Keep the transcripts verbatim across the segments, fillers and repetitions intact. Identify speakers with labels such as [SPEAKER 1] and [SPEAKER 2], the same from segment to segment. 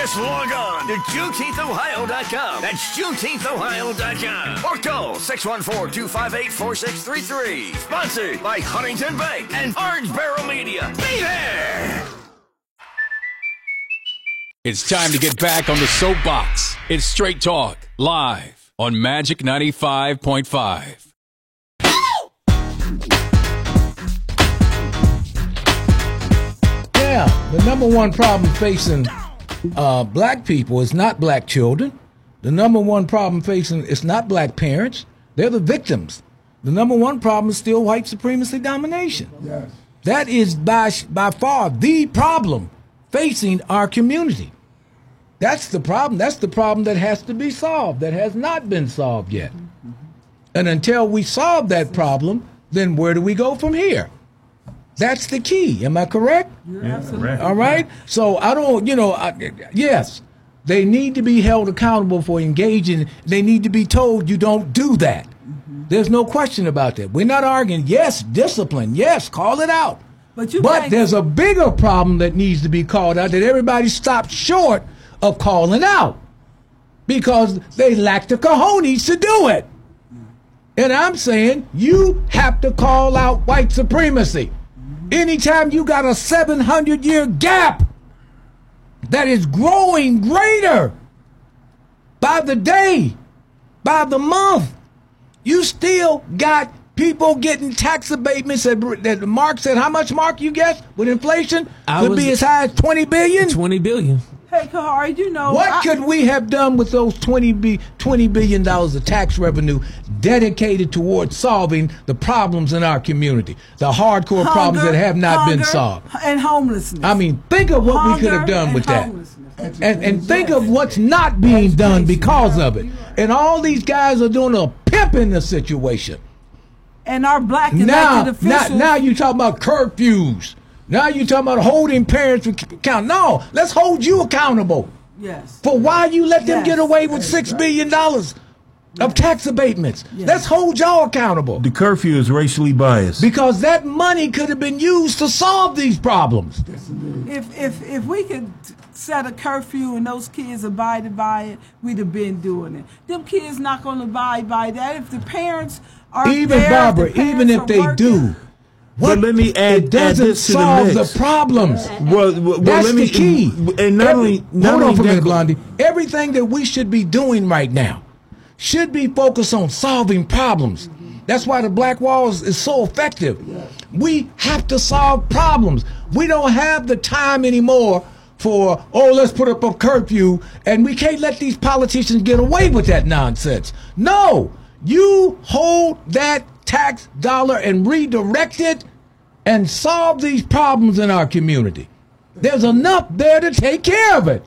[SPEAKER 1] Just log on to Juneteenth Ohio dot com. That's Juneteenth Ohio dot com. Or call six one four, two five eight, four six three three. Sponsored by Huntington Bank and Orange Barrel Media. Be there!
[SPEAKER 2] It's time to get back on the soapbox. It's Straight Talk, live on Magic ninety-five point five.
[SPEAKER 3] Yeah, the number one problem facing uh, black people is not black children. The number one problem facing is not black parents. They're the victims. The number one problem is still white supremacy domination. Yes. That is by, by far the problem facing our community. That's the problem. That's the problem that has to be solved, that has not been solved yet. Mm-hmm. And until we solve that problem, then where do we go from here? That's the key. Am I correct?
[SPEAKER 4] You're absolutely right.
[SPEAKER 3] All right. So I don't, you know, I, yes, they need to be held accountable for engaging. They need to be told you don't do that. Mm-hmm. There's no question about that. We're not arguing. Yes, discipline. Yes, call it out.
[SPEAKER 4] But, you
[SPEAKER 3] but there's a bigger problem that needs to be called out that everybody stopped short of calling out because they lack the cojones to do it. And I'm saying you have to call out white supremacy. Anytime you got a seven hundred year gap that is growing greater by the day, by the month, you still got people getting tax abatements that, that Mark said, how much, Mark, you guess, with inflation?
[SPEAKER 5] I
[SPEAKER 3] Could
[SPEAKER 5] was,
[SPEAKER 3] be as high as twenty billion?
[SPEAKER 5] twenty billion.
[SPEAKER 4] Hey, Kahari, you know.
[SPEAKER 3] What
[SPEAKER 4] I,
[SPEAKER 3] could we have done with those twenty billion dollars of tax revenue dedicated towards solving the problems in our community, the hardcore
[SPEAKER 4] hunger,
[SPEAKER 3] problems that have not been solved?
[SPEAKER 4] And homelessness.
[SPEAKER 3] I mean, think of what
[SPEAKER 4] hunger
[SPEAKER 3] we could have done with that. And, and think
[SPEAKER 4] yes.
[SPEAKER 3] of what's not being done because of it. And all these guys are doing a pimp in the situation.
[SPEAKER 4] And our black elected
[SPEAKER 3] now,
[SPEAKER 4] officials.
[SPEAKER 3] now, now you talking about curfews. Now you talking about holding parents accountable. No, let's hold you accountable.
[SPEAKER 4] Yes.
[SPEAKER 3] For why you let them
[SPEAKER 4] yes.
[SPEAKER 3] get away with six billion dollars of tax abatements. Yes. Let's hold y'all accountable.
[SPEAKER 6] The curfew is racially biased.
[SPEAKER 3] Because that money could have been used to solve these problems.
[SPEAKER 4] If if if we could set a curfew and those kids abided by it, we'd have been doing it. Them kids not going to abide by that. If the parents are
[SPEAKER 3] even
[SPEAKER 4] there,
[SPEAKER 3] Barbara,
[SPEAKER 4] if the
[SPEAKER 3] even if they
[SPEAKER 4] working,
[SPEAKER 3] do. What,
[SPEAKER 6] but let me add,
[SPEAKER 3] it doesn't
[SPEAKER 6] add this to
[SPEAKER 3] solve
[SPEAKER 6] the, mix.
[SPEAKER 3] the problems.
[SPEAKER 6] Well, well
[SPEAKER 3] That's
[SPEAKER 6] let me,
[SPEAKER 3] the key.
[SPEAKER 6] And not
[SPEAKER 3] Every,
[SPEAKER 6] only, not
[SPEAKER 3] hold
[SPEAKER 6] only
[SPEAKER 3] on for a minute,
[SPEAKER 6] that,
[SPEAKER 3] Blondie. Everything that we should be doing right now should be focused on solving problems. That's why the Black Wall is, is so effective. We have to solve problems. We don't have the time anymore for, oh, let's put up a curfew, and we can't let these politicians get away with that nonsense. No, you hold that tax dollar and redirect it and solve these problems in our community. There's enough there to take care of it.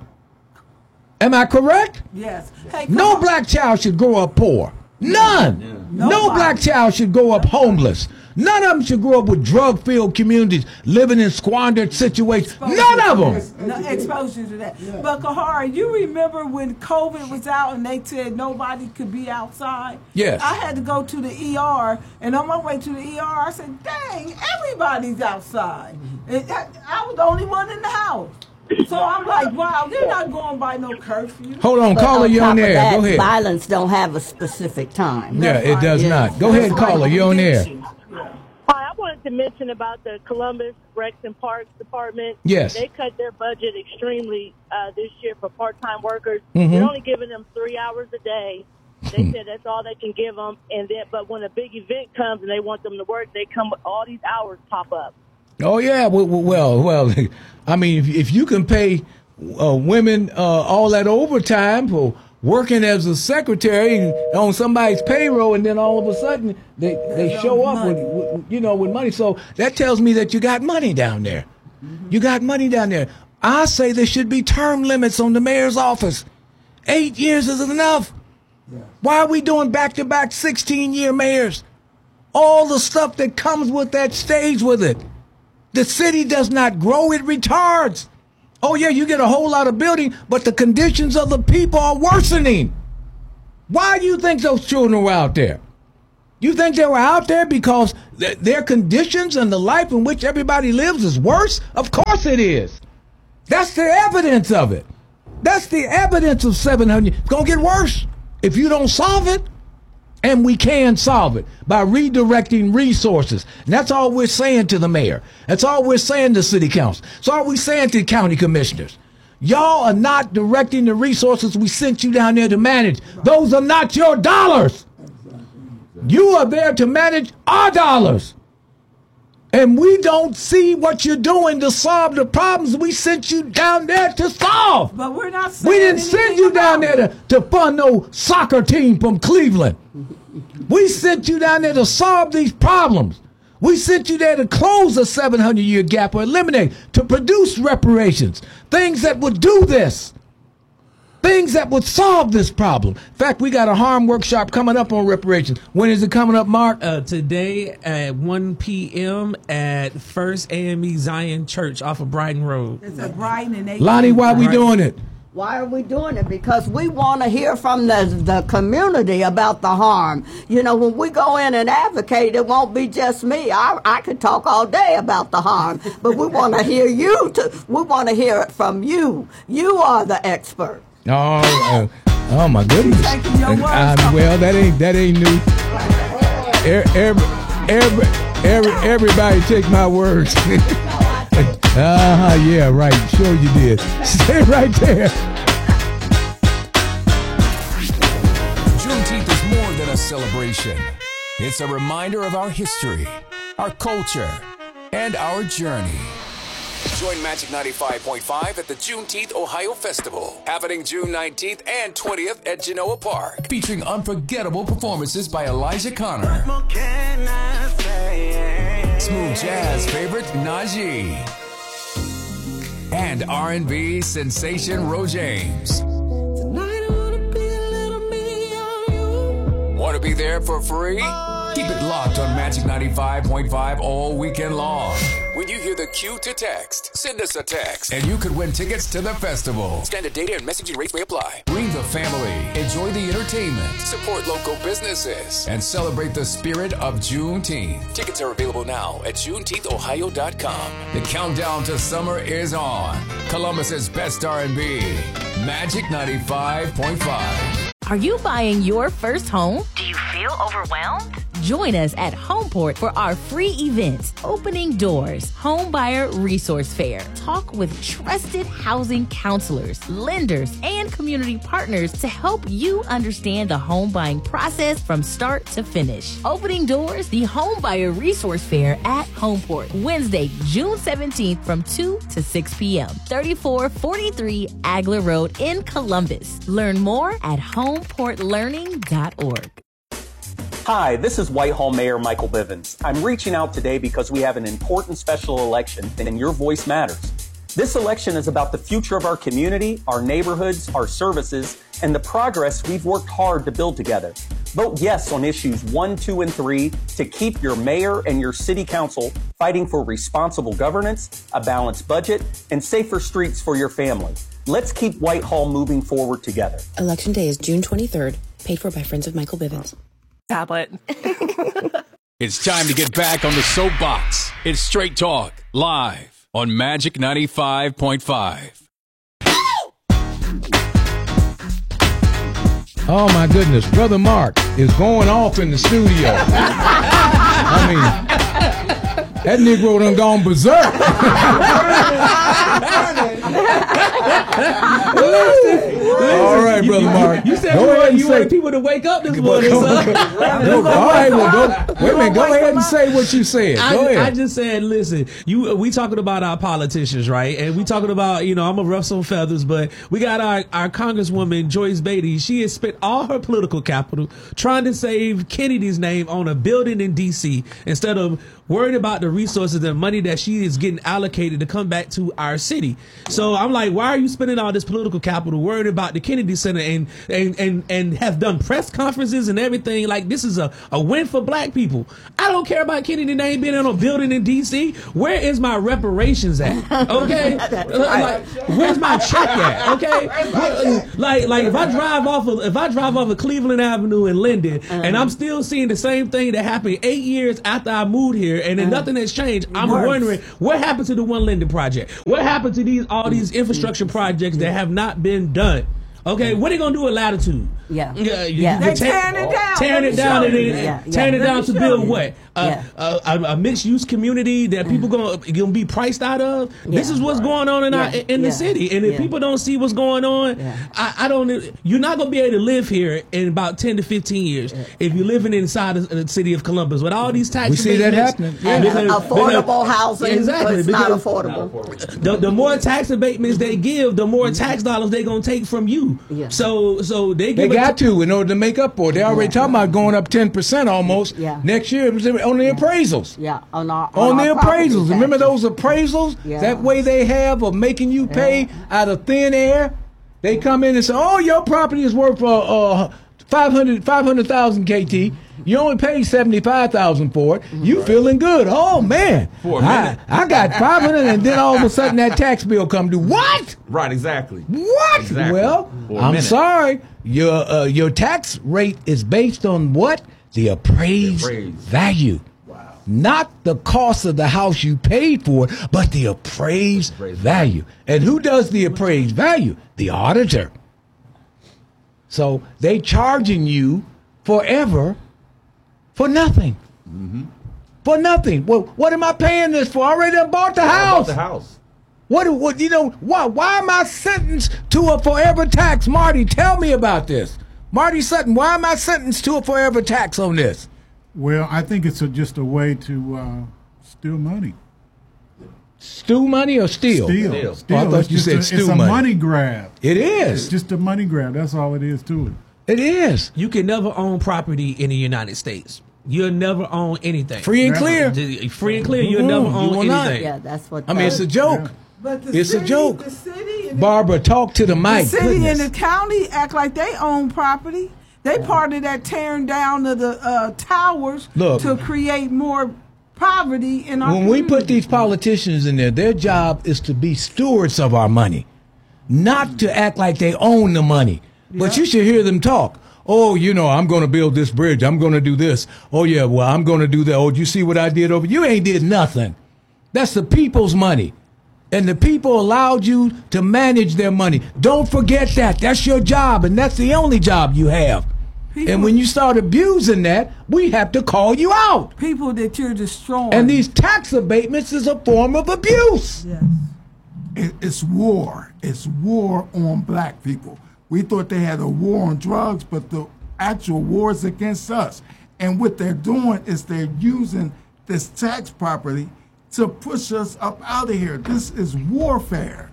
[SPEAKER 3] Am I correct?
[SPEAKER 4] Yes. Hey,
[SPEAKER 3] no
[SPEAKER 4] on.
[SPEAKER 3] black child should grow up poor. None.
[SPEAKER 4] Yeah.
[SPEAKER 3] No
[SPEAKER 4] Nobody.
[SPEAKER 3] black child should grow up homeless. None of them should grow up with drug-filled communities, living in squandered situations.
[SPEAKER 4] Exposure
[SPEAKER 3] None of them.
[SPEAKER 4] No, exposure to that. Yeah. But Kahari, you remember when COVID was out and they said nobody could be outside?
[SPEAKER 3] Yes.
[SPEAKER 4] I had to go to the E R, and on my way to the E R, I said, dang, everybody's outside. And I, I was the only one in the house. So I'm like, wow, they're not going by no curfew.
[SPEAKER 3] Hold on,
[SPEAKER 7] But
[SPEAKER 3] caller,
[SPEAKER 7] on
[SPEAKER 3] you're
[SPEAKER 7] top
[SPEAKER 3] on
[SPEAKER 7] of
[SPEAKER 3] air.
[SPEAKER 7] that,
[SPEAKER 3] Go ahead.
[SPEAKER 7] Violence don't have a specific time.
[SPEAKER 3] Yeah, it does
[SPEAKER 7] Yeah.
[SPEAKER 3] not. Go ahead, caller, you're on air.
[SPEAKER 8] Hi, I wanted to mention about the Columbus Recs and Parks Department.
[SPEAKER 3] Yes.
[SPEAKER 8] They cut their budget extremely uh, this year for part-time workers.
[SPEAKER 3] Mm-hmm.
[SPEAKER 8] They're only giving them three hours a day. They said that's all they can give them. And that, but when a big event comes and they want them to work, they come with all these hours pop up.
[SPEAKER 3] Oh, yeah. Well, well, well I mean, if, if you can pay uh, women uh, all that overtime for working as a secretary on somebody's payroll, and then all of a sudden they, they show up with, with, you know, with money. So that tells me that you got money down there. Mm-hmm. You got money down there. I say there should be term limits on the mayor's office. Eight years is enough. Yeah. Why are we doing back-to-back sixteen-year mayors? All the stuff that comes with that stays with it. The city does not grow, it retards. Oh, yeah, you get a whole lot of building, but the conditions of the people are worsening. Why do you think those children were out there? You think they were out there because th- their conditions and the life in which everybody lives is worse? Of course it is. That's the evidence of it. That's the evidence of seven hundred. It's going to get worse if you don't solve it. And we can solve it by redirecting resources. And that's all we're saying to the mayor. That's all we're saying to city council. That's all we're saying to county commissioners. Y'all are not directing the resources we sent you down there to manage. Those are not your dollars. You are there to manage our dollars. And we don't see what you're doing to solve the problems we sent you down there to solve.
[SPEAKER 4] But we're not saying
[SPEAKER 3] We didn't send you down there to, to fund no soccer team from Cleveland. We sent you down there to solve these problems. We sent you there to close a seven hundred year gap or eliminate, to produce reparations, things that would do this. Things that would solve this problem. In fact, we got a harm workshop coming up on reparations. When is it coming up, Mark?
[SPEAKER 5] Uh, today at one p.m. at First A M E Zion Church off of Brighton Road.
[SPEAKER 4] It's at Brighton and they
[SPEAKER 3] Lonnie, why are we doing it?
[SPEAKER 7] Why are we doing it? Because we want to hear from the, the community about the harm. You know, when we go in and advocate, it won't be just me. I, I could talk all day about the harm, but we want to hear you. To, we want to hear it from you. You are the expert.
[SPEAKER 3] Oh, uh, oh my goodness! Uh, well, that ain't that ain't new. Every, every, every, everybody take my words. Uh-huh, yeah, right. Sure you did. Stay right there.
[SPEAKER 2] Juneteenth is more than a celebration. It's a reminder of our history, our culture, and our journey. Join Magic ninety-five point five at the Juneteenth Ohio Festival, happening June nineteenth and twentieth at Genoa Park, featuring unforgettable performances by Elijah Connor, smooth jazz favorite Najee, and R and B sensation Ro James. Want to be there for free? Keep it locked on Magic ninety-five point five all weekend long. When you hear the cue to text, send us a text, and you could win tickets to the festival. Standard data and messaging rates may apply. Bring the family, enjoy the entertainment, support local businesses, and celebrate the spirit of Juneteenth. Tickets are available now at juneteenth ohio dot com. The countdown to summer is on. Columbus's best R and B, Magic ninety-five point five.
[SPEAKER 9] Are you buying your first home? Do you feel overwhelmed? Join us at Homeport for our free event, Opening Doors, Home Buyer Resource Fair. Talk with trusted housing counselors, lenders, and community partners to help you understand the home buying process from start to finish. Opening Doors, the Home Buyer Resource Fair at Homeport, Wednesday, June seventeenth from two to six p.m. thirty-four forty-three Agler Road in Columbus. Learn more at homeport learning dot org.
[SPEAKER 10] Hi, this is Whitehall Mayor Michael Bivens. I'm reaching out today because we have an important special election and your voice matters. This election is about the future of our community, our neighborhoods, our services, and the progress we've worked hard to build together. Vote yes on issues one, two, and three to keep your mayor and your city council fighting for responsible governance, a balanced budget, and safer streets for your family. Let's keep Whitehall moving forward together.
[SPEAKER 11] Election day is June twenty-third, paid for by Friends of Michael Bivens.
[SPEAKER 12] Tablet.
[SPEAKER 2] It's time to get back on the soapbox. It's Straight Talk, live on Magic ninety-five point five.
[SPEAKER 3] Oh my goodness, Brother Mark is going off in the studio. I mean, that Negro done gone berserk. All right, Brother Mark.
[SPEAKER 5] You said
[SPEAKER 3] go
[SPEAKER 5] you,
[SPEAKER 3] ahead and
[SPEAKER 5] you
[SPEAKER 3] say,
[SPEAKER 5] wanted people to wake up this morning,
[SPEAKER 3] go,
[SPEAKER 5] son.
[SPEAKER 3] Go, all right, well, go, wait a minute. Go ahead and say what you said. Go
[SPEAKER 5] I,
[SPEAKER 3] ahead.
[SPEAKER 5] I just said, listen, you. We talking about our politicians, right? And we talking about, you know, I'm a ruffle feathers, but we got our, our Congresswoman, Joyce Beatty. She has spent all her political capital trying to save Kennedy's name on a building in D C instead of worried about the resources and money that she is getting allocated to come back to our city. So I'm like, why are you spending all this political capital worried about the Kennedy Center and and and, and have done press conferences and everything? Like, this is a, a win for black people. I don't care about Kennedy name being in a building in D C. Where is my reparations at? Okay? Like, where's my check at? Okay? Like, like if I drive off of if I drive off of Cleveland Avenue in Linden and I'm still seeing the same thing that happened eight years after I moved here, here, and then nothing has changed. I'm
[SPEAKER 4] Worse.
[SPEAKER 5] wondering what happened to the One Linden project. What happened to these all these infrastructure projects that have not been done? Okay, what are they gonna do with Latitude?
[SPEAKER 7] Yeah,
[SPEAKER 5] yeah,
[SPEAKER 7] yeah.
[SPEAKER 5] They're
[SPEAKER 4] tearing it down.
[SPEAKER 5] tearing
[SPEAKER 4] Let
[SPEAKER 5] it
[SPEAKER 4] me
[SPEAKER 5] down,
[SPEAKER 4] show
[SPEAKER 5] and
[SPEAKER 4] you.
[SPEAKER 5] then
[SPEAKER 7] Yeah,
[SPEAKER 5] tearing
[SPEAKER 7] yeah.
[SPEAKER 5] it down
[SPEAKER 4] Let
[SPEAKER 5] to
[SPEAKER 4] me
[SPEAKER 5] build
[SPEAKER 4] show you.
[SPEAKER 5] what? Uh,
[SPEAKER 7] Yeah.
[SPEAKER 5] a, a, a mixed use community that people gonna gonna be priced out of. This
[SPEAKER 7] Yeah.
[SPEAKER 5] is what's going on in our
[SPEAKER 7] Yeah.
[SPEAKER 5] in the
[SPEAKER 7] Yeah.
[SPEAKER 5] city, and if
[SPEAKER 7] Yeah.
[SPEAKER 5] people don't see what's going on,
[SPEAKER 7] Yeah.
[SPEAKER 5] I, I don't. You're not gonna be able to live here in about ten to fifteen years if you're living inside of the city of Columbus with all these tax.
[SPEAKER 3] We see that
[SPEAKER 5] abatements.
[SPEAKER 3] happening.
[SPEAKER 7] And
[SPEAKER 5] Because-
[SPEAKER 7] affordable
[SPEAKER 5] because-
[SPEAKER 7] housing,
[SPEAKER 5] exactly,
[SPEAKER 7] but it's not
[SPEAKER 5] because
[SPEAKER 7] affordable.
[SPEAKER 5] The, the more tax abatements they give, the more tax dollars they're gonna take from you.
[SPEAKER 7] Yeah.
[SPEAKER 5] So, so they
[SPEAKER 3] They
[SPEAKER 5] give it
[SPEAKER 3] got to in order to make up for it. They already
[SPEAKER 7] Yeah.
[SPEAKER 3] talking about going up ten percent almost
[SPEAKER 7] Yeah.
[SPEAKER 3] next year on the appraisals.
[SPEAKER 7] Yeah, on our
[SPEAKER 3] On the
[SPEAKER 7] our property
[SPEAKER 3] appraisals. Remember
[SPEAKER 7] taxes.
[SPEAKER 3] those appraisals?
[SPEAKER 7] Yeah.
[SPEAKER 3] That way they have of making you pay out of thin air? They come in and say, oh, your property is worth uh, uh, five hundred thousand K T. You only paid seventy-five thousand for it. You feeling good. Oh, man.
[SPEAKER 6] For a
[SPEAKER 3] I,
[SPEAKER 6] minute.
[SPEAKER 3] I got five hundred and then all of a sudden that tax bill come due. What?
[SPEAKER 6] Right, exactly.
[SPEAKER 3] What?
[SPEAKER 6] Exactly.
[SPEAKER 3] Well,
[SPEAKER 6] For a
[SPEAKER 3] I'm
[SPEAKER 6] minute.
[SPEAKER 3] sorry. Your uh, your tax rate is based on what? The appraised,
[SPEAKER 6] The appraised.
[SPEAKER 3] value. Wow. Not the cost of the house you paid for, but the appraised,
[SPEAKER 6] Appraised
[SPEAKER 3] value. And who does the appraised value? The auditor. So they charging you forever for nothing.
[SPEAKER 6] Mm-hmm.
[SPEAKER 3] For nothing. Well, what am I paying this for? I already done bought the
[SPEAKER 6] How about
[SPEAKER 3] house.
[SPEAKER 6] the house?
[SPEAKER 3] What, what, you know, why, why am I sentenced to a forever tax? Marty, tell me about this. Marty Sutton, why am I sentenced to a forever tax on this?
[SPEAKER 12] Well, I think it's a, just a way to uh, steal money.
[SPEAKER 3] Stew money or steal?
[SPEAKER 12] Steal.
[SPEAKER 6] Steal.
[SPEAKER 12] Steal.
[SPEAKER 3] Oh, I thought
[SPEAKER 12] It's
[SPEAKER 3] you
[SPEAKER 12] just
[SPEAKER 3] said
[SPEAKER 12] a,
[SPEAKER 3] stew
[SPEAKER 12] It's a
[SPEAKER 3] money.
[SPEAKER 12] money grab.
[SPEAKER 3] It
[SPEAKER 12] It's
[SPEAKER 3] is.
[SPEAKER 12] just a money grab. That's all it is to it.
[SPEAKER 3] It is.
[SPEAKER 5] You can never own property in the United States. You'll never own anything.
[SPEAKER 3] Free and clear.
[SPEAKER 5] Free and clear. You'll never
[SPEAKER 3] Mm, you
[SPEAKER 5] own
[SPEAKER 3] will not.
[SPEAKER 5] anything.
[SPEAKER 7] Yeah, that's what.
[SPEAKER 3] I mean, it's a joke.
[SPEAKER 4] But the
[SPEAKER 3] It's
[SPEAKER 4] city,
[SPEAKER 3] a joke.
[SPEAKER 4] The city, and the,
[SPEAKER 3] Barbara, talk to the
[SPEAKER 4] the
[SPEAKER 3] mic.
[SPEAKER 4] city
[SPEAKER 3] Goodness.
[SPEAKER 4] and the county act like they own property. They part of that tearing down of the uh, towers
[SPEAKER 3] Look.
[SPEAKER 4] to create more poverty in our
[SPEAKER 3] When we
[SPEAKER 4] community.
[SPEAKER 3] put these politicians in there, their job is to be stewards of our money, not to act like they own the money. But you should hear them talk. Oh, you know, I'm going to build this bridge. I'm going to do this. Oh, yeah, well, I'm going to do that. Oh, you see what I did over? You ain't did nothing. That's the people's money. And the people allowed you to manage their money. Don't forget that. That's your job, and that's the only job you have.
[SPEAKER 4] People-
[SPEAKER 3] And when you start abusing that, we have to call you out.
[SPEAKER 4] people that you're destroying.
[SPEAKER 3] And these tax abatements is a form of abuse.
[SPEAKER 4] Yes.
[SPEAKER 13] It, it's war. It's war on black people. We thought they had a war on drugs, but the actual war is against us. And what they're doing is they're using this tax property to push us up out of here. This is warfare.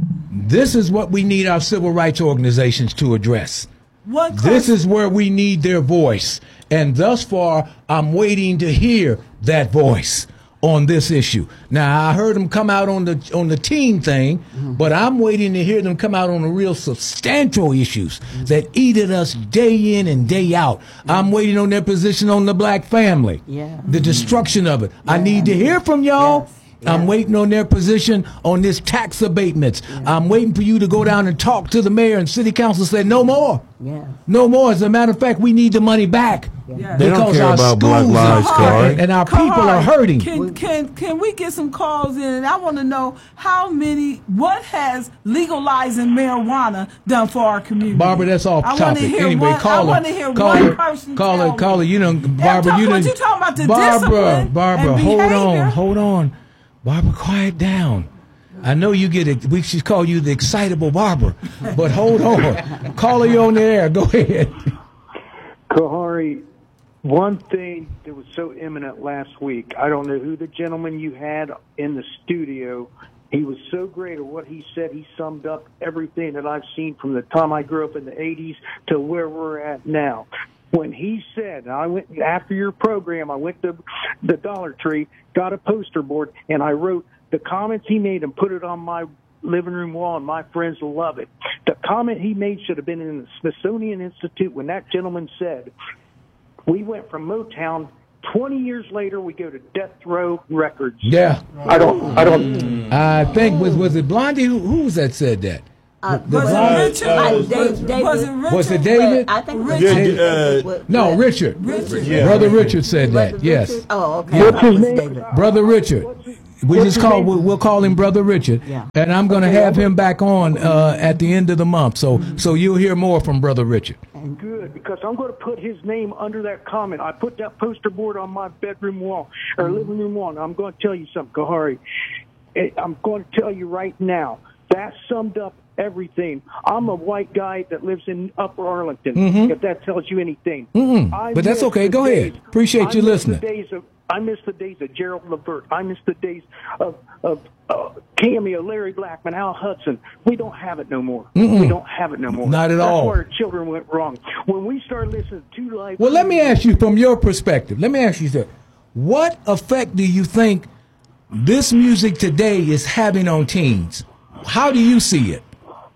[SPEAKER 3] This is what we need our civil rights organizations to address.
[SPEAKER 4] What
[SPEAKER 3] This is where we need their voice. And thus far, I'm waiting to hear that voice on this issue. Now, I heard them come out on the on the teen thing, but I'm waiting to hear them come out on the real substantial issues that eat at us day in and day out. I'm waiting on their position on the black family,
[SPEAKER 7] Yeah.
[SPEAKER 3] the destruction of it. I need to hear from y'all.
[SPEAKER 7] Yes.
[SPEAKER 3] I'm waiting on their position on this tax abatements. I'm waiting for you to go down and talk to the mayor and city council and say no more.
[SPEAKER 7] Yeah.
[SPEAKER 3] No more. As a matter of fact, we need the money back.
[SPEAKER 4] Yeah.
[SPEAKER 6] They don't
[SPEAKER 3] Because
[SPEAKER 6] care
[SPEAKER 3] our
[SPEAKER 6] about Black
[SPEAKER 3] schools
[SPEAKER 6] Lives,
[SPEAKER 3] are-
[SPEAKER 6] Kari.
[SPEAKER 3] and our people
[SPEAKER 4] Kahari,
[SPEAKER 3] are hurting.
[SPEAKER 4] Can, can can we get some calls in? And I want to know how many. What has legalizing marijuana done for our community?
[SPEAKER 3] Barbara, that's off
[SPEAKER 4] I wanna
[SPEAKER 3] topic.
[SPEAKER 4] hear
[SPEAKER 3] Anyway,
[SPEAKER 4] one,
[SPEAKER 3] call
[SPEAKER 4] I
[SPEAKER 3] her.
[SPEAKER 4] want to hear
[SPEAKER 3] call
[SPEAKER 4] one
[SPEAKER 3] her.
[SPEAKER 4] person
[SPEAKER 3] Call
[SPEAKER 4] tell
[SPEAKER 3] her. Call her.
[SPEAKER 4] me.
[SPEAKER 3] You know, Barbara.
[SPEAKER 4] talking
[SPEAKER 3] You
[SPEAKER 4] about-
[SPEAKER 3] know,
[SPEAKER 4] you talking about the
[SPEAKER 3] Barbara.
[SPEAKER 4] discipline
[SPEAKER 3] Barbara,
[SPEAKER 4] and
[SPEAKER 3] hold
[SPEAKER 4] behavior.
[SPEAKER 3] on. Hold on. Barbara, quiet down. I know you get it. We should call you the excitable Barbara, but hold on. Call her, you on the air. Go ahead.
[SPEAKER 14] Kahari, one thing that was so imminent last week, I don't know who the gentleman you had in the studio, he was so great at what he said. He summed up everything that I've seen from the time I grew up in the eighties to where we're at now. When he said, I went after your program, I went to the Dollar Tree, got a poster board, and I wrote the comments he made and put it on my living room wall, and my friends love it. The comment he made should have been in the Smithsonian Institute when that gentleman said, we went from Motown, twenty years later we go to Death Row Records.
[SPEAKER 3] Yeah.
[SPEAKER 14] I don't, I don't.
[SPEAKER 3] I think was was it Blondie? Who, who was that said that?
[SPEAKER 7] Uh,
[SPEAKER 3] The
[SPEAKER 7] was
[SPEAKER 3] blind-
[SPEAKER 7] it Richard?
[SPEAKER 3] uh,
[SPEAKER 7] Uh,
[SPEAKER 3] was-
[SPEAKER 7] David, David,
[SPEAKER 4] was it Richard?
[SPEAKER 3] Was it David?
[SPEAKER 7] I think
[SPEAKER 3] Richard.
[SPEAKER 7] Richard.
[SPEAKER 3] Uh, no, Richard.
[SPEAKER 4] Richard.
[SPEAKER 3] Yeah. Brother Richard said that.
[SPEAKER 7] Brother
[SPEAKER 3] Yes.
[SPEAKER 7] Richard? Oh, okay.
[SPEAKER 3] Yeah.
[SPEAKER 7] I thought it was David.
[SPEAKER 3] Brother Richard. We just call we'll, we'll call him Brother Richard,
[SPEAKER 7] Yeah.
[SPEAKER 3] and I'm going to have him back on uh, at the end of the month. So so you'll hear more from Brother Richard.
[SPEAKER 14] Good, because I'm going to put his name under that comment. I put that poster board on my bedroom wall or living room wall. And I'm going to tell you something, Kahari. Eh, I'm going to tell you right now. That summed up everything. I'm a white guy that lives in Upper Arlington.
[SPEAKER 3] Mhm.
[SPEAKER 14] If that tells you anything,
[SPEAKER 3] Mm-mm.
[SPEAKER 14] I
[SPEAKER 3] But that's
[SPEAKER 14] miss
[SPEAKER 3] okay.
[SPEAKER 14] the
[SPEAKER 3] Go
[SPEAKER 14] days-
[SPEAKER 3] ahead. Appreciate
[SPEAKER 14] I
[SPEAKER 3] you
[SPEAKER 14] miss
[SPEAKER 3] listening.
[SPEAKER 14] The days of, I miss the days of Gerald Levert. I miss the days of of uh, Cameo, Larry Blackman, Al Hudson. We don't have it no more.
[SPEAKER 3] Mm-mm.
[SPEAKER 14] We don't have it no more.
[SPEAKER 3] Not at
[SPEAKER 14] That's
[SPEAKER 3] all.
[SPEAKER 14] where our children went wrong. When we started listening to Two Life.
[SPEAKER 3] Well, let me ask you from your perspective. Let me ask you this: what effect do you think this music today is having on teens? How do you see it?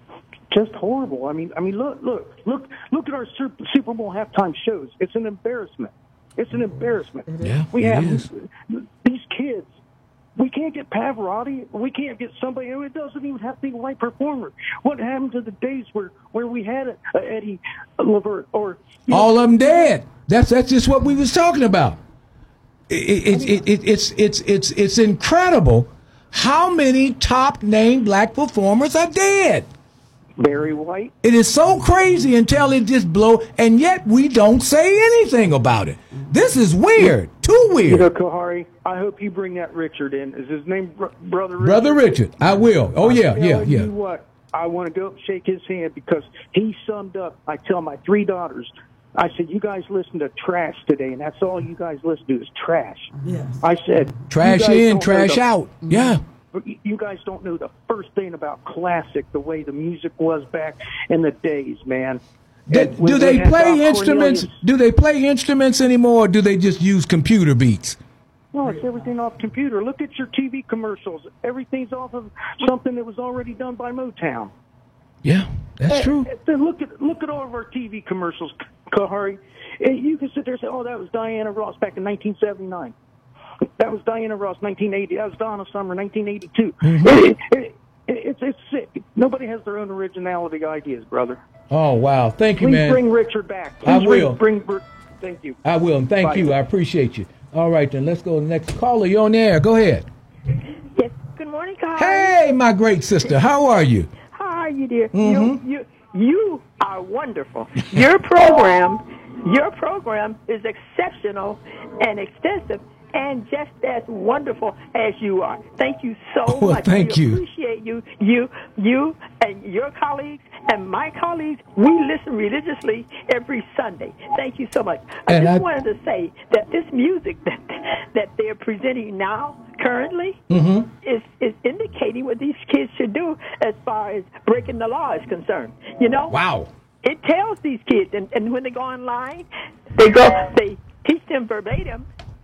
[SPEAKER 14] Just horrible. I mean, I mean, look, look, look, look at our Super Super Bowl halftime shows. It's an embarrassment. It's an embarrassment.
[SPEAKER 3] Yeah,
[SPEAKER 14] we
[SPEAKER 3] it
[SPEAKER 14] have
[SPEAKER 3] is.
[SPEAKER 14] these kids. We can't get Pavarotti. We can't get somebody. It doesn't even have to be a white performer. What happened to the days where, where we had a, a Eddie Levert or you know,
[SPEAKER 3] All of them dead. That's that's just what we was talking about. It, it, it, it, it's it's it's it's incredible how many top name black performers are dead.
[SPEAKER 14] Barry White?
[SPEAKER 3] It is so crazy until it just blow, and yet we don't say anything about it. This is weird, too weird.
[SPEAKER 14] You know, Kahari, I hope you bring that Richard in. Is his name Br- Brother Richard?
[SPEAKER 3] Brother Richard, I will. Oh yeah,
[SPEAKER 14] I'm
[SPEAKER 3] yeah,
[SPEAKER 14] telling
[SPEAKER 3] yeah.
[SPEAKER 14] You what? I want to go up and shake his hand because he summed up. I tell my three daughters, I said, you guys listen to trash today, and that's all you guys listen to is trash.
[SPEAKER 4] Yes.
[SPEAKER 14] I said,
[SPEAKER 3] Trash
[SPEAKER 14] you guys
[SPEAKER 3] in,
[SPEAKER 14] don't know
[SPEAKER 3] trash
[SPEAKER 14] the-
[SPEAKER 3] out. Yeah.
[SPEAKER 14] You guys don't know the first thing about classic, the way the music was back in the days, man.
[SPEAKER 3] Do,
[SPEAKER 14] And when
[SPEAKER 3] do
[SPEAKER 14] we
[SPEAKER 3] they
[SPEAKER 14] had
[SPEAKER 3] play
[SPEAKER 14] Doc
[SPEAKER 3] instruments?
[SPEAKER 14] Cornelius-
[SPEAKER 3] Do they play instruments anymore, or do they just use computer beats?
[SPEAKER 14] No, it's everything off computer. Look at your T V commercials. Everything's off of something that was already done by Motown.
[SPEAKER 3] Yeah, that's
[SPEAKER 14] Hey,
[SPEAKER 3] true.
[SPEAKER 14] Then look at look at all of our T V commercials, Kahari. And you can sit there and say, "Oh, that was Diana Ross back in nineteen seventy-nine. That was Diana Ross nineteen eighty. That was Donna Summer nineteen eighty-two."
[SPEAKER 3] Mm-hmm.
[SPEAKER 14] It, it, it, it's it's sick. Nobody has their own originality ideas, brother.
[SPEAKER 3] Oh wow, thank you,
[SPEAKER 14] Please
[SPEAKER 3] man.
[SPEAKER 14] bring Richard back.
[SPEAKER 3] I
[SPEAKER 14] Please
[SPEAKER 3] will.
[SPEAKER 14] Bring, bring, thank you.
[SPEAKER 3] I will, and thank
[SPEAKER 14] Bye.
[SPEAKER 3] you. I appreciate you. All right, then let's go to the next caller. You're on the air. Go ahead.
[SPEAKER 15] Yes. Good morning, Carl.
[SPEAKER 3] Hey, my great sister. How are you?
[SPEAKER 15] How are you, dear?
[SPEAKER 3] Mhm.
[SPEAKER 15] You, you, you are wonderful. Your program, your program is exceptional and extensive and just as wonderful as you are. Thank you so
[SPEAKER 3] Well,
[SPEAKER 15] much.
[SPEAKER 3] thank
[SPEAKER 15] we
[SPEAKER 3] you.
[SPEAKER 15] appreciate you. You, you, and your colleagues and my colleagues. We listen religiously every Sunday. Thank you so much. I
[SPEAKER 3] And
[SPEAKER 15] just
[SPEAKER 3] I-
[SPEAKER 15] wanted to say that this music that that they're presenting now, currently,
[SPEAKER 3] Mm-hmm.
[SPEAKER 15] is is indicating what these kids should do as far as breaking the law is concerned. You know?
[SPEAKER 3] Wow.
[SPEAKER 15] It tells these kids, and, and when they go online, they go, they teach them verbatim,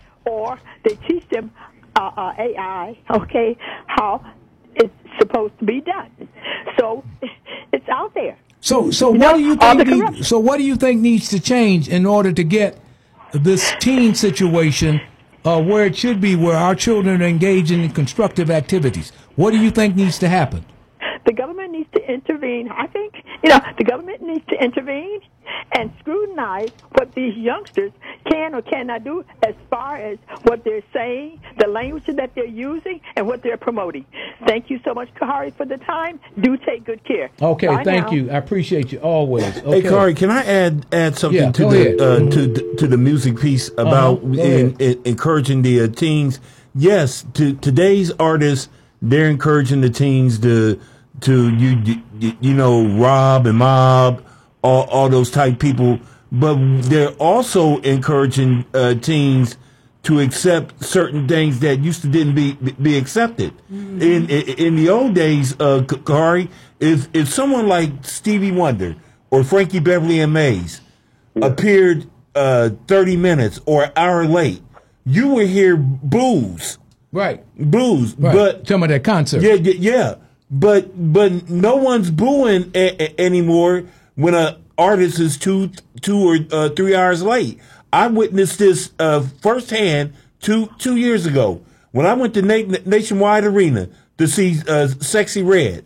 [SPEAKER 15] or they teach them uh, uh, A I, okay, how it's supposed to be done. So it's out there.
[SPEAKER 3] So, so
[SPEAKER 15] You
[SPEAKER 3] what
[SPEAKER 15] know,
[SPEAKER 3] do you
[SPEAKER 15] all
[SPEAKER 3] think?
[SPEAKER 15] the
[SPEAKER 3] Need,
[SPEAKER 15] corruption.
[SPEAKER 3] so, what do you think needs to change in order to get this teen situation uh, where it should be, where our children are engaging in constructive activities? What do you think needs to happen?
[SPEAKER 15] The government needs to intervene. I think, you know, the government needs to intervene and scrutinize what these youngsters can or cannot do as far as what they're saying, the language that they're using, and what they're promoting. Thank you so much, Kahari, for the time. Do take good care.
[SPEAKER 3] Okay,
[SPEAKER 15] Bye
[SPEAKER 3] thank
[SPEAKER 15] now.
[SPEAKER 3] you. I appreciate you always. Okay.
[SPEAKER 6] Hey, Kari, can I add add something
[SPEAKER 3] Yeah,
[SPEAKER 6] to
[SPEAKER 3] go
[SPEAKER 6] the
[SPEAKER 3] ahead.
[SPEAKER 6] uh, to the- to the music piece about
[SPEAKER 3] Uh-huh, go
[SPEAKER 6] in,
[SPEAKER 3] ahead.
[SPEAKER 6] in, encouraging the uh, teens? Yes, to today's artists, they're encouraging the teens to to you you, you know rob and mob all, all those type people, but they're also encouraging uh, teens to accept certain things that used to didn't be be accepted.
[SPEAKER 3] Mm-hmm.
[SPEAKER 6] In, in in the old days, uh, Kari, if if someone like Stevie Wonder or Frankie Beverly and Mays appeared uh, thirty minutes or an hour late, you would hear boos.
[SPEAKER 3] Right.
[SPEAKER 6] Boos.
[SPEAKER 3] Right.
[SPEAKER 6] But
[SPEAKER 3] some of that concert.
[SPEAKER 6] Yeah, yeah, yeah. But but no one's booing a- a- anymore when an artist is two two or uh, three hours late. I witnessed this uh, firsthand two two years ago when I went to Na- Nationwide Arena to see uh, Sexy Red.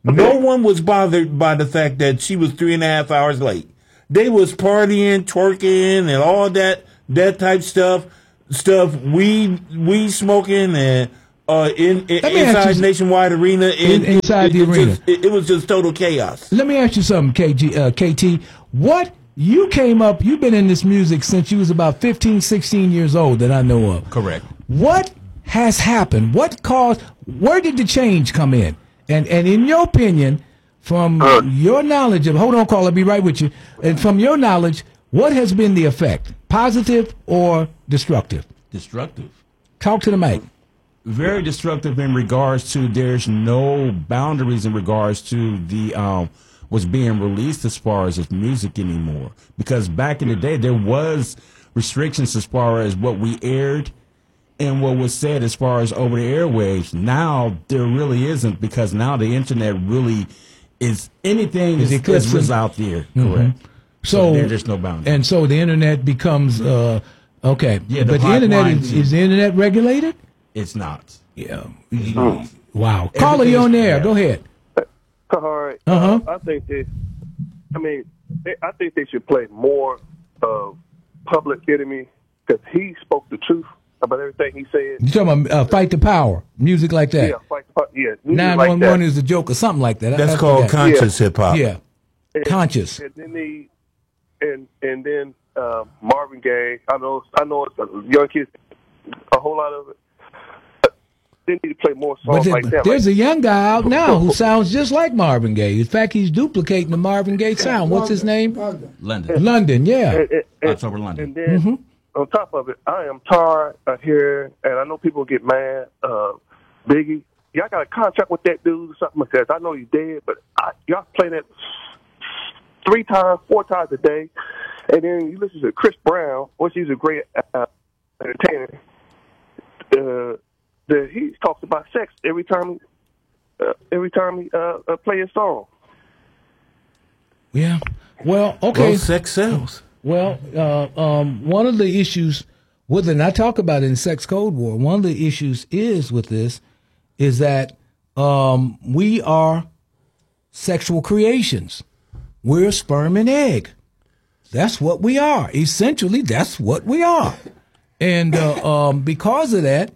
[SPEAKER 6] No one was bothered by the fact that she was three and a half hours late. They was partying, twerking, and all that that type stuff, stuff. Weed, weed smoking, and uh, in, in inside Nationwide Arena.
[SPEAKER 3] In,
[SPEAKER 6] it,
[SPEAKER 3] inside
[SPEAKER 6] it,
[SPEAKER 3] the
[SPEAKER 6] it
[SPEAKER 3] arena,
[SPEAKER 6] just, it, it was just total chaos.
[SPEAKER 3] Let me ask you something, K G, uh, K T. What you came up? You've been in this music since you was about fifteen, sixteen years old, that I know of.
[SPEAKER 16] Correct.
[SPEAKER 3] What has happened? What caused? Where did the change come in? And and in your opinion, from uh, your knowledge of, hold on, Carl, I'll be right with you. And from your knowledge, what has been the effect? Positive or destructive?
[SPEAKER 16] Destructive.
[SPEAKER 3] Talk to the mic.
[SPEAKER 16] Very destructive in regards to there's no boundaries in regards to the um what's being released as far as music anymore. Because back in the day, there was restrictions as far as what we aired and what was said as far as over the airwaves. Now there really isn't, because now the internet really is anything is, is what's out there.
[SPEAKER 3] Mm-hmm.
[SPEAKER 16] Correct.
[SPEAKER 3] So,
[SPEAKER 16] so there's just no boundaries.
[SPEAKER 3] And so the internet becomes uh, okay.
[SPEAKER 16] Yeah, the
[SPEAKER 3] but the internet is, is the internet regulated?
[SPEAKER 16] It's not.
[SPEAKER 3] Yeah. Wow. Caller, you on there? Go ahead.
[SPEAKER 17] Kahari,
[SPEAKER 3] Uh-huh.
[SPEAKER 17] uh, I think they, I mean, they, I think they should play more of Public Enemy, because he spoke the truth about everything he said.
[SPEAKER 3] You talking about uh, Fight the Power, music like that?
[SPEAKER 17] Yeah, fight the power. Yeah, music
[SPEAKER 3] nine one one
[SPEAKER 17] like that.
[SPEAKER 3] is a joke or something like that.
[SPEAKER 6] That's
[SPEAKER 3] I
[SPEAKER 6] called
[SPEAKER 3] forgot.
[SPEAKER 6] conscious hip hop.
[SPEAKER 3] Yeah,
[SPEAKER 17] And-
[SPEAKER 3] conscious.
[SPEAKER 17] And then the, and and then uh, Marvin Gaye. I know, I know, it's a young kids, a whole lot of it. They need to play more
[SPEAKER 3] But
[SPEAKER 17] songs
[SPEAKER 3] there-
[SPEAKER 17] like that.
[SPEAKER 3] there's
[SPEAKER 17] like,
[SPEAKER 3] a young guy out now who sounds just like Marvin Gaye. In fact, he's duplicating the Marvin Gaye sound. What's his name?
[SPEAKER 16] London.
[SPEAKER 3] London, yeah.
[SPEAKER 17] And, and, and,
[SPEAKER 16] October London.
[SPEAKER 17] And then
[SPEAKER 3] Mhm.
[SPEAKER 17] on top of it, I am tired of hearing, and I know people get mad. Uh, Biggie, y'all got a contract with that dude or something like that. I know he's dead, but I, y'all play that three times, four times a day, and then you listen to Chris Brown, which he's a great uh, entertainer. Uh, the, he talks about sex every time, uh, every time he uh, uh, play a song.
[SPEAKER 3] Yeah. Well, okay.
[SPEAKER 6] Well, sex sells.
[SPEAKER 3] Well, uh, um, one of the issues with it, and I talk about it in Sex Code War, one of the issues is with this is that um, we are sexual creations. We're sperm and egg. That's what we are. Essentially, that's what we are. And uh, um, because of that,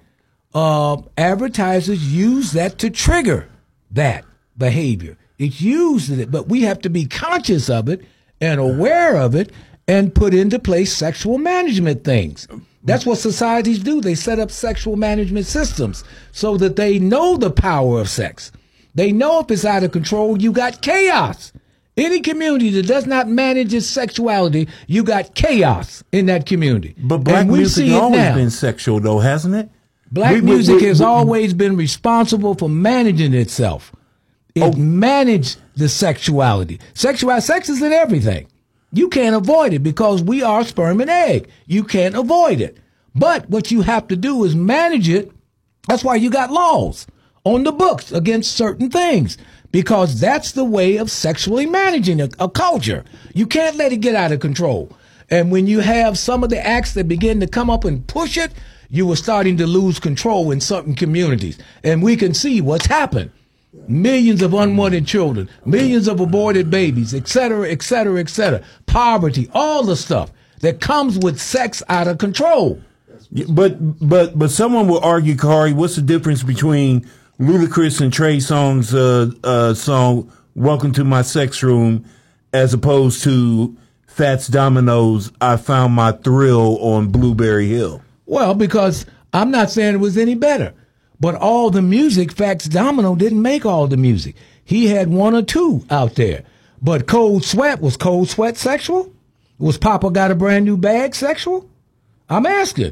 [SPEAKER 3] uh, advertisers use that to trigger that behavior. It's used in it, but we have to be conscious of it and aware of it and put into place sexual management things. That's what societies do. They set up sexual management systems so that they know the power of sex. They know if it's out of control, you got chaos. Any community that does not manage its sexuality, you got chaos in that community.
[SPEAKER 6] But black
[SPEAKER 3] And we
[SPEAKER 6] music
[SPEAKER 3] see
[SPEAKER 6] has
[SPEAKER 3] it
[SPEAKER 6] always
[SPEAKER 3] now.
[SPEAKER 6] been sexual, though, hasn't it?
[SPEAKER 3] Black
[SPEAKER 6] We- we-
[SPEAKER 3] music
[SPEAKER 6] we-
[SPEAKER 3] has
[SPEAKER 6] we-
[SPEAKER 3] always been responsible for managing itself. It
[SPEAKER 6] Oh.
[SPEAKER 3] managed the sexuality. Sexual sex is in everything. You can't avoid it because we are sperm and egg. You can't avoid it. But what you have to do is manage it. That's why you got laws on the books against certain things, because that's the way of sexually managing a, a culture. You can't let it get out of control. And when you have some of the acts that begin to come up and push it, you are starting to lose control in certain communities. And we can see what's happened. Millions of unwanted children, millions of aborted babies, et cetera, et cetera, et cetera. Poverty, all the stuff that comes with sex out of control.
[SPEAKER 6] Yeah, But but but someone will argue, Kari, what's the difference between Ludacris and Trey Songz's uh, uh, song "Welcome to My Sex Room" as opposed to Fats Domino's "I Found My Thrill" on Blueberry Hill?
[SPEAKER 3] Well, because I'm not saying it was any better, but all the music, Fats Domino didn't make all the music. He had one or two out there. But Cold Sweat, was Cold Sweat sexual? Was Papa Got a Brand New Bag sexual? I'm asking.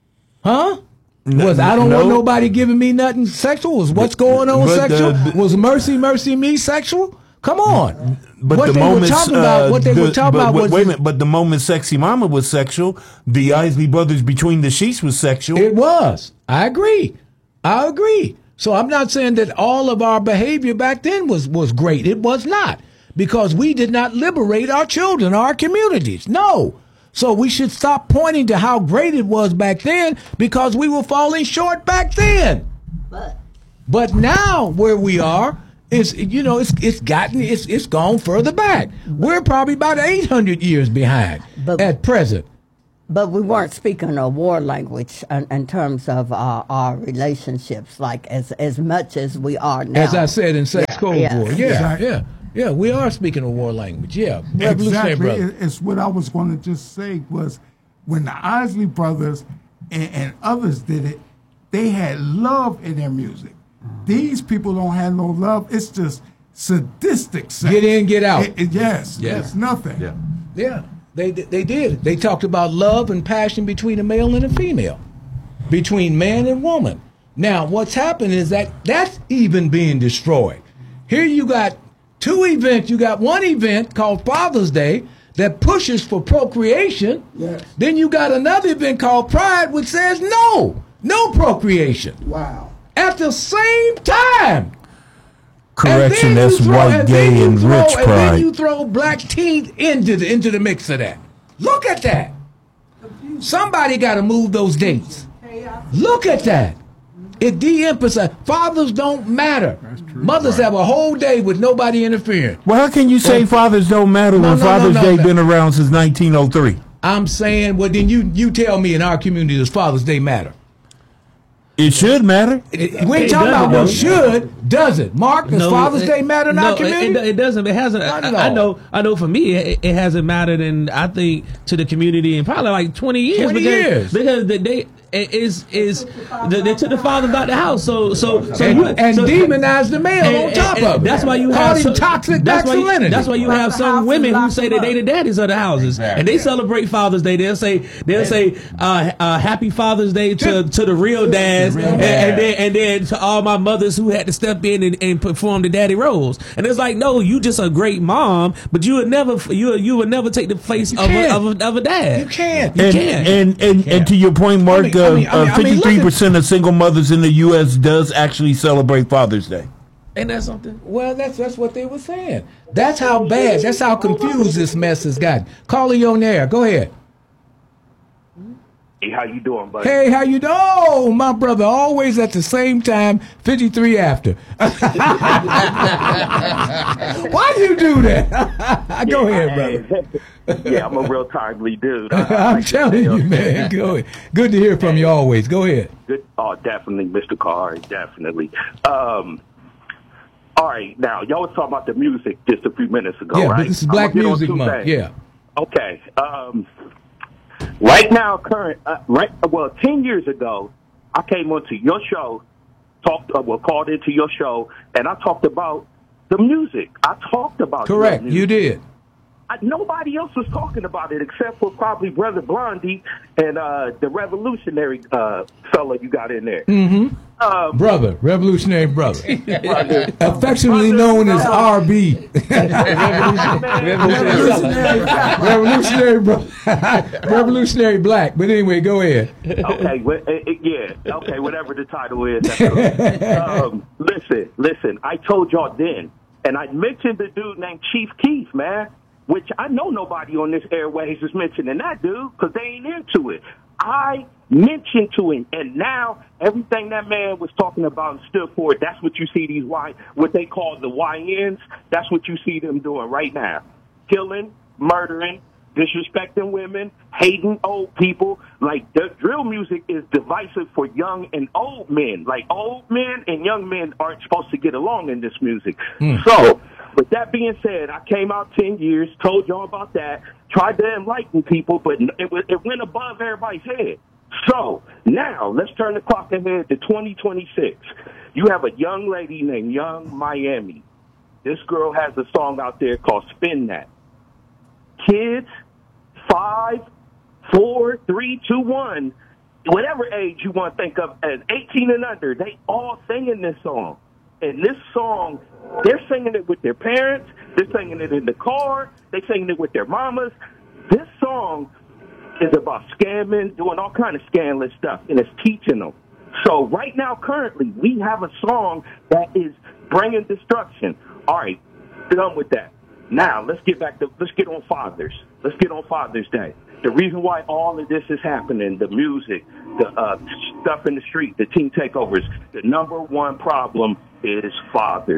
[SPEAKER 3] Huh?
[SPEAKER 6] No,
[SPEAKER 3] was I Don't
[SPEAKER 6] no.
[SPEAKER 3] Want Nobody Giving Me Nothing sexual? Was What's Going On
[SPEAKER 6] But
[SPEAKER 3] sexual?
[SPEAKER 6] the-
[SPEAKER 3] was Mercy, Mercy Me sexual? Come on.
[SPEAKER 6] But
[SPEAKER 3] what
[SPEAKER 6] the
[SPEAKER 3] they
[SPEAKER 6] moments,
[SPEAKER 3] were talking about,
[SPEAKER 6] uh,
[SPEAKER 3] what they
[SPEAKER 6] the-
[SPEAKER 3] were talking
[SPEAKER 6] but
[SPEAKER 3] about
[SPEAKER 6] wait,
[SPEAKER 3] was
[SPEAKER 6] wait a minute. But the moment "Sexy Mama" was sexual, the Isley Brothers "Between the Sheets" was sexual.
[SPEAKER 3] It was. I agree. I agree. So I'm not saying that all of our behavior back then was, was great. It was not, because we did not liberate our children, our communities. No. So we should stop pointing to how great it was back then, because we were falling short back then. But now where we are It's you know it's it's gotten it's it's gone further back. We're probably about eight hundred years behind
[SPEAKER 7] But-
[SPEAKER 3] at present.
[SPEAKER 7] But we weren't speaking a war language in, in terms of uh, our relationships, like as as much as we are now.
[SPEAKER 3] As I said in Sex Cold
[SPEAKER 7] yeah.
[SPEAKER 3] War, yeah,
[SPEAKER 13] Exactly.
[SPEAKER 3] yeah, yeah. We are speaking a war language. Yeah, Revolutionary
[SPEAKER 13] Exactly.
[SPEAKER 3] brother.
[SPEAKER 13] It- It's what I was going to just say was when the Isley Brothers and, and others did it, they had love in their music. These people don't have no love. It's just sadistic sex.
[SPEAKER 3] Get in, get out.
[SPEAKER 13] It- it- yes,
[SPEAKER 3] Yeah.
[SPEAKER 13] it's nothing.
[SPEAKER 3] Yeah. Yeah, they they did. They talked about love and passion between a male and a female, between man and woman. Now, what's happened is that that's even being destroyed. Here you got two events. You got one event called Father's Day that pushes for procreation.
[SPEAKER 13] Yes.
[SPEAKER 3] Then you got another event called Pride, which says no, no procreation.
[SPEAKER 13] Wow.
[SPEAKER 3] At the same time.
[SPEAKER 6] Correction,
[SPEAKER 3] And then
[SPEAKER 6] that's
[SPEAKER 3] you throw-
[SPEAKER 6] white,
[SPEAKER 3] and then
[SPEAKER 6] gay,
[SPEAKER 3] you
[SPEAKER 6] and
[SPEAKER 3] throw-
[SPEAKER 6] rich
[SPEAKER 3] And then
[SPEAKER 6] pride.
[SPEAKER 3] you throw black teens into the into the mix of that. Look at that. Somebody got to move those dates. Look at that. It de-emphasizes. Fathers don't matter. Mothers have a whole day with nobody interfering.
[SPEAKER 6] Well, how can you say
[SPEAKER 3] Well,
[SPEAKER 6] fathers don't matter
[SPEAKER 3] No,
[SPEAKER 6] when
[SPEAKER 3] no, no,
[SPEAKER 6] Father's
[SPEAKER 3] no,
[SPEAKER 6] Day
[SPEAKER 3] no.
[SPEAKER 6] been around since nineteen oh three?
[SPEAKER 3] I'm saying, well, then you you tell me in our community does Father's Day matter?
[SPEAKER 6] It should matter.
[SPEAKER 3] It, we ain't
[SPEAKER 5] It
[SPEAKER 3] talking about
[SPEAKER 5] doesn't,
[SPEAKER 3] what
[SPEAKER 5] though.
[SPEAKER 3] should, does it? Mark, does
[SPEAKER 5] No,
[SPEAKER 3] Father's
[SPEAKER 5] it-
[SPEAKER 3] Day matter in
[SPEAKER 5] no,
[SPEAKER 3] our
[SPEAKER 5] it-
[SPEAKER 3] community?
[SPEAKER 5] It, it doesn't. It hasn't.
[SPEAKER 3] Not at
[SPEAKER 5] I, I
[SPEAKER 3] all.
[SPEAKER 5] know. I know. For me, it, it hasn't mattered, in I think to the community in probably like twenty years.
[SPEAKER 3] twenty
[SPEAKER 5] because,
[SPEAKER 3] years.
[SPEAKER 5] because the, they it is is the, they took the fathers out the house. So so so
[SPEAKER 3] and,
[SPEAKER 5] you
[SPEAKER 3] and
[SPEAKER 5] so,
[SPEAKER 3] demonized the male
[SPEAKER 5] and-
[SPEAKER 3] on top
[SPEAKER 5] and-
[SPEAKER 3] of it.
[SPEAKER 5] That's why you
[SPEAKER 3] Called
[SPEAKER 5] have
[SPEAKER 3] him
[SPEAKER 5] some,
[SPEAKER 3] toxic
[SPEAKER 5] that's why,
[SPEAKER 3] masculinity.
[SPEAKER 5] you, that's why you have some women who say that they the daddies of the houses, and they celebrate Father's Day. They'll say they'll say uh, uh, Happy Father's Day to, to the real dads, and, and then and then to all my mothers who had to step in and, and perform the daddy roles. And it's like, no, you just a great mom, but you would never you you would never take the place of a,
[SPEAKER 3] can't.
[SPEAKER 5] of, a, of a dad.
[SPEAKER 3] You can't.
[SPEAKER 5] You
[SPEAKER 6] And,
[SPEAKER 5] can't.
[SPEAKER 6] and and and to your point, Mark,
[SPEAKER 3] I mean- I mean- I mean- I mean, look
[SPEAKER 6] fifty-three percent of single mothers in the U S does actually celebrate Father's Day.
[SPEAKER 5] Ain't that something?
[SPEAKER 3] Well, that's that's what they were saying. That's how bad. That's how confused this mess has gotten. Caller, you on air. Go ahead.
[SPEAKER 17] Hey, how you doing, buddy?
[SPEAKER 3] Hey, how you doing? Oh, my brother, always at the same time, fifty-three after. Why do you do that? Go ahead, brother.
[SPEAKER 17] Yeah, I'm a real timely dude. I- I
[SPEAKER 3] I'm
[SPEAKER 17] like to
[SPEAKER 3] telling
[SPEAKER 17] say,
[SPEAKER 3] you,
[SPEAKER 17] okay.
[SPEAKER 3] man. Go ahead. Good to hear from you always. Go ahead.
[SPEAKER 17] Good. Oh, definitely, Mister Carr, definitely. Um, all right, now y'all was talking about the music just a few minutes ago,
[SPEAKER 3] Yeah,
[SPEAKER 17] right?
[SPEAKER 3] but this is
[SPEAKER 17] I'm
[SPEAKER 3] Black
[SPEAKER 17] gonna get on
[SPEAKER 3] Music
[SPEAKER 17] two
[SPEAKER 3] Month.
[SPEAKER 17] things.
[SPEAKER 3] Yeah.
[SPEAKER 17] Okay. Um, right now, current, uh, right. Well, ten years ago, I came onto your show, talked, uh, well, called into your show, and I talked about the music. I talked about your
[SPEAKER 3] Correct.
[SPEAKER 17] music.
[SPEAKER 3] You did.
[SPEAKER 17] I, nobody else was talking about it except for probably Brother Blondie and uh, the revolutionary uh, fella you got in there.
[SPEAKER 3] Mm-hmm.
[SPEAKER 17] Um,
[SPEAKER 3] Brother, revolutionary brother.
[SPEAKER 17] Brother.
[SPEAKER 3] Affectionately known as R B.
[SPEAKER 17] Revolutionary.
[SPEAKER 3] Revolutionary bro- Revolutionary Black. But anyway, go ahead.
[SPEAKER 17] Okay, well, uh, uh, yeah, okay, whatever the title is. That's okay. um, listen, listen, I told y'all then, and I mentioned the dude named Chief Keef, man, which I know nobody on this airways is mentioning that dude because they ain't into it. I mentioned to him, and now everything that man was talking about and stood for, that's what you see these Y, what they call the Y Ns, that's what you see them doing right now. Killing, murdering, disrespecting women, hating old people. Like, the drill music is divisive for young and old men. Like, old men and young men aren't supposed to get along in this music.
[SPEAKER 3] Mm.
[SPEAKER 17] So, with that being said, I came out ten years, told y'all about that, tried to enlighten people, but it, was, it went above everybody's head. So, now, let's turn the clock ahead to twenty twenty-six. You have a young lady named Young Miami. This girl has a song out there called Spin That. Kids, five, four, three, two, one, whatever age you want to think of as eighteen and under, they all singing this song. And this song, they're singing it with their parents, they're singing it in the car, they're singing it with their mamas. This song is about scamming, doing all kind of scandalous stuff, and it's teaching them. So right now, currently, we have a song that is bringing destruction. All right, done with that. Now, let's get back to, let's get on Fathers. Let's get on Father's Day. The reason why all of this is happening, the music, the uh, stuff in the street, the teen takeovers, the number one problem is fathers.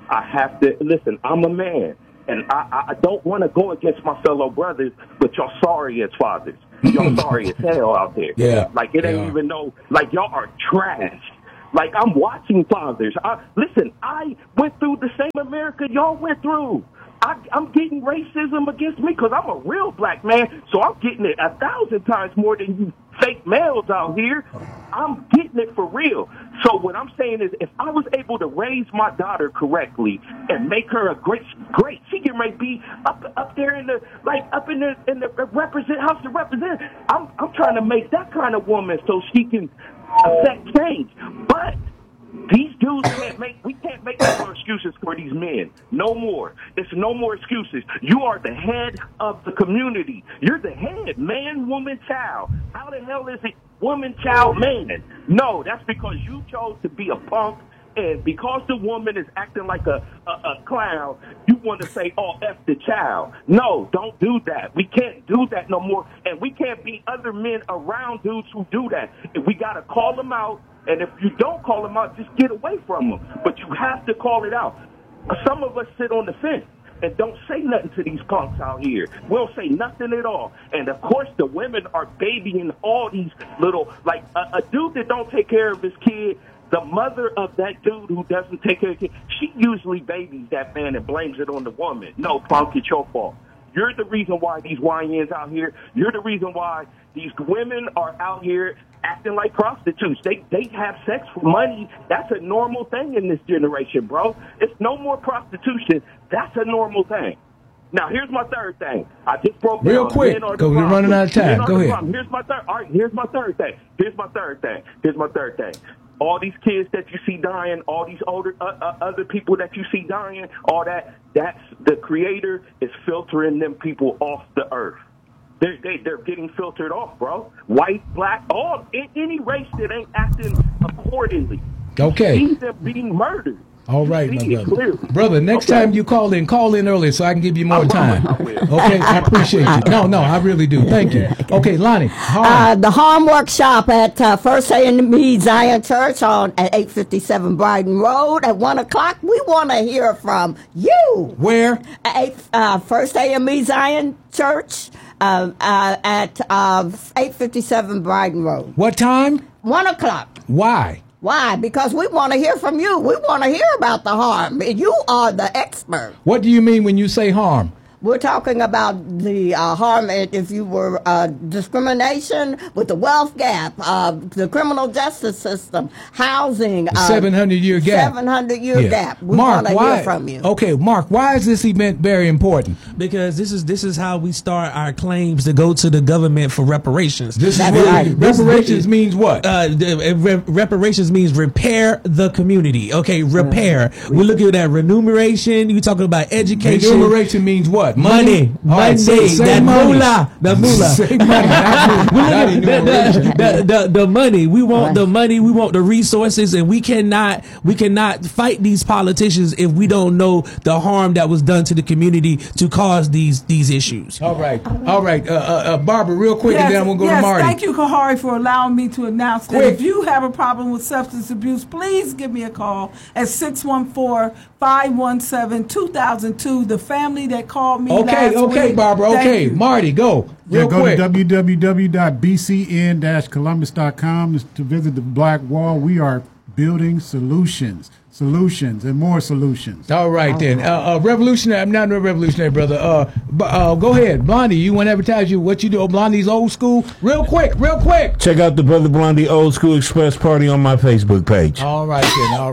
[SPEAKER 18] I have to listen. I'm a man, and I, I don't want to go against my fellow brothers, but y'all sorry as fathers. Y'all sorry as hell out there.
[SPEAKER 3] Yeah.
[SPEAKER 18] Like it ain't
[SPEAKER 3] Yeah.
[SPEAKER 18] even no. Like y'all are trash. Like I'm watching fathers. I, listen, I went through the same America y'all went through. I, I'm getting racism against me because I'm a real black man, so I'm getting it a thousand times more than you fake males out here. I'm getting it for real. So what I'm saying is, if I was able to raise my daughter correctly and make her a great, great, she can might be up up there in the like up in the in the represent House of Representatives. I'm I'm trying to make that kind of woman so she can affect change, but. These dudes can't make, we can't make no more excuses for these men. No more. It's no more excuses. You are the head of the community. You're the head, man, woman, child. How the hell is it woman, child, man? No, that's because you chose to be a punk, and because the woman is acting like a, a, a clown, you want to say, oh, F the child. No, don't do that. We can't do that no more, and we can't be other men around dudes who do that. And we got to call them out. And if you don't call them out, just get away from them. But you have to call it out. Some of us sit on the fence and don't say nothing to these punks out here. We don't say nothing at all. And, of course, the women are babying all these little, like, a, a dude that don't take care of his kid, the mother of that dude who doesn't take care of his kid, she usually babies that man and blames it on the woman. No, punk, it's your fault. You're the reason why these Y Ns out here, you're the reason why these women are out here acting like prostitutes. They they have sex for money. That's a normal thing in this generation, bro. It's no more prostitution. That's a normal thing. Now, here's my third thing. I just broke down.
[SPEAKER 3] Real quick, because we're running out of time. Go ahead.
[SPEAKER 18] Here's my third. All right, here's my third thing. Here's my third thing. Here's my third thing. All these kids that you see dying, all these older uh, uh, other people that you see dying, all that, that's the Creator is filtering them people off the earth. They, they, they're getting filtered off, bro. White, black, all, any race that ain't acting accordingly.
[SPEAKER 3] Okay.
[SPEAKER 18] You see them being murdered.
[SPEAKER 3] All right,
[SPEAKER 18] You
[SPEAKER 3] my
[SPEAKER 18] see it
[SPEAKER 3] brother.
[SPEAKER 18] clearly.
[SPEAKER 3] Brother, next
[SPEAKER 18] Okay.
[SPEAKER 3] time you call in, call in early so I can give you more time. Okay, I appreciate you. No, no, I really do. Thank you. Okay, Lonnie. Harm.
[SPEAKER 7] Uh, the Harm Workshop at uh, First A and M Zion Church on at eight fifty-seven Brighton Road at one o'clock. We want to hear from you.
[SPEAKER 3] Where?
[SPEAKER 7] At eight, uh, First A and M Zion Church uh, uh, at uh, eight fifty-seven Brighton Road.
[SPEAKER 3] What time?
[SPEAKER 7] One o'clock.
[SPEAKER 3] Why?
[SPEAKER 7] Why? Because we want to hear from you. We want to hear about the harm. You are the expert.
[SPEAKER 3] What do you mean when you say harm?
[SPEAKER 7] We're talking about the uh, harm if you were uh, discrimination with the wealth gap, uh, the criminal justice system, housing.
[SPEAKER 3] The
[SPEAKER 7] uh,
[SPEAKER 3] seven hundred year gap.
[SPEAKER 7] seven hundred year
[SPEAKER 3] Yeah.
[SPEAKER 7] gap. We
[SPEAKER 3] Mark,
[SPEAKER 7] want to
[SPEAKER 3] why,
[SPEAKER 7] hear from you.
[SPEAKER 3] Okay, Mark, why is this event very important?
[SPEAKER 5] Because this is this is how we start our claims to go to the government for reparations.
[SPEAKER 3] This is
[SPEAKER 5] That's
[SPEAKER 3] what
[SPEAKER 5] right.
[SPEAKER 3] reparations means what?
[SPEAKER 5] Uh, the, uh, re- reparations means repair the community. Okay, repair. We're looking at remuneration. You're talking about education.
[SPEAKER 3] Remuneration means what?
[SPEAKER 5] Money.
[SPEAKER 3] All right,
[SPEAKER 5] Money.
[SPEAKER 3] say- say
[SPEAKER 5] That
[SPEAKER 3] money.
[SPEAKER 5] moolah. The moolah.
[SPEAKER 3] Say money, not-
[SPEAKER 5] We
[SPEAKER 3] not
[SPEAKER 5] look at
[SPEAKER 3] enumeration.
[SPEAKER 5] the, the, the, the money. We want the money. We want the resources, and we cannot we cannot fight these politicians if we don't know the harm that was done to the community to cause these these issues.
[SPEAKER 3] All right, all right, uh, uh, uh, Barbara, real quick, and then I'm gonna go
[SPEAKER 4] yes,
[SPEAKER 3] to Marty.
[SPEAKER 4] Thank you, Kahari, for allowing me to announce that
[SPEAKER 3] Quick.
[SPEAKER 4] if you have a problem with substance abuse, please give me a call at six one four, five one seven, two thousand two. The family that called me
[SPEAKER 3] Okay,
[SPEAKER 4] last
[SPEAKER 3] okay,
[SPEAKER 4] week.
[SPEAKER 3] Barbara.
[SPEAKER 4] Thank
[SPEAKER 3] Okay,
[SPEAKER 4] you.
[SPEAKER 3] Marty, go
[SPEAKER 12] Yeah,
[SPEAKER 3] real
[SPEAKER 12] go
[SPEAKER 3] quick.
[SPEAKER 12] to w w w dot b c n dash columbus dot com to visit the Black Wall. We are building solutions, solutions, and more solutions.
[SPEAKER 3] All right then, uh, uh, revolutionary. I'm not a revolutionary, brother. Uh, b- uh, go ahead, Blondie. You want to advertise you what you do? Oh, Blondie's old school. Real quick, real quick.
[SPEAKER 6] Check out the Brother Blondie Old School Express Party on my Facebook page.
[SPEAKER 3] All right then. All